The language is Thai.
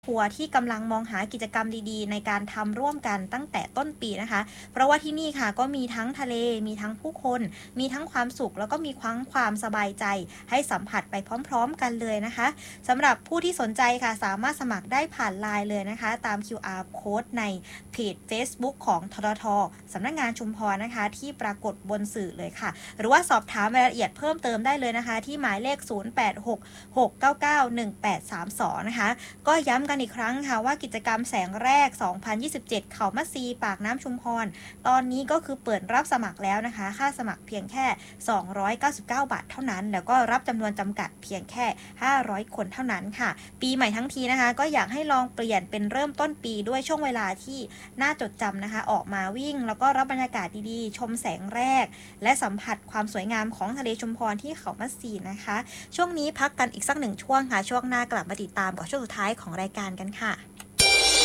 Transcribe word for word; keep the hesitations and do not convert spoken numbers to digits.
ครัวที่กำลังมองหากิจกรรมดีๆในการทำร่วมกันตั้งแต่ต้นปีนะคะ เพราะว่าที่นี่ค่ะก็มีทั้งทะเล มีทั้งผู้คน มีทั้งความสุข แล้วก็มีทั้งความสบายใจให้สัมผัสไปพร้อมๆกันเลยนะคะสำหรับผู้ที่สนใจค่ะสามารถสมัครได้ผ่าน ไลน์ เลยนะคะ ตาม คิว อาร์ Code ในเพจ Facebook ของททท.สำนักงานชุมพรนะคะที่ปรากฏบนสื่อเลยค่ะ หรือว่าสอบถามรายละเอียดเพิ่มเติมได้เลยนะคะ ที่หมายเลข ศูนย์ แปด หก หก เก้า เก้า หนึ่ง แปด สาม สอง นะคะก็ย้ำกันอีกครั้งค่ะว่ากิจกรรมแสงแรก สองพันยี่สิบเจ็ด เขามัดซีปากน้ำชุมพรตอนนี้ก็คือเปิดรับสมัครแล้วนะคะค่าสมัครเพียงแค่สองร้อยเก้าสิบเก้าบาทเท่านั้นแล้วก็รับจำนวนจำกัดเพียงแค่ห้าร้อยคนเท่านั้นค่ะปีใหม่ทั้งทีนะคะก็อยากให้ลองเปลี่ยนเป็นเริ่มต้นปีด้วยช่วงเวลาที่น่าจดจำนะคะออกมาวิ่งแล้วก็รับบรรยากาศดีๆชมแสงแรกและสัมผัสความสวยงามของทะเลชุมพรที่เขามัดซีนะคะช่วงนี้พักกันอีกสักหนึ่งช่วงค่ะช่วงหน้ากลับมาติดตามกับช่วงสุดท้ายของรายการกันค่ะ